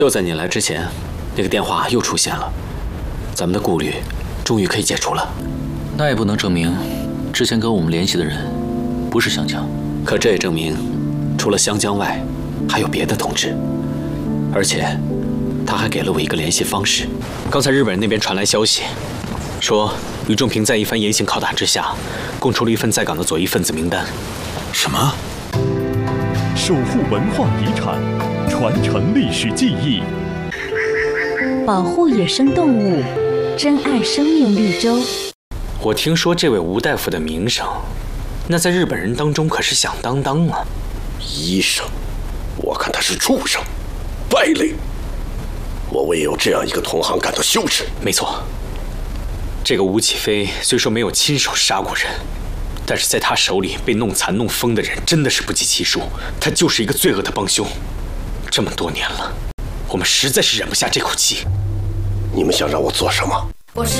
就在你来之前，那个电话又出现了，咱们的顾虑终于可以解除了。 那也不能证明之前跟我们联系的人不是湘江。 可这也证明，除了湘江外，还有别的同志。而且，他还给了我一个联系方式。刚才日本人那边传来消息，说于仲平在一番严刑拷打之下，供出了一份在港的左翼分子名单。 什么？ 守护文化遗产，传承历史记忆， 保护野生动物，珍爱生命绿洲。 我听说这位吴大夫的名声，那在日本人当中可是响当当啊。 医生，我看他是畜生，败类。我为有这样一个同行感到羞耻。 没错，这个吴启飞虽说没有亲手杀过人，但是在他手里被弄残弄疯的人真的是不计其数。他就是一个罪恶的帮凶。这么多年了，我们实在是忍不下这口气。 你们想让我做什么？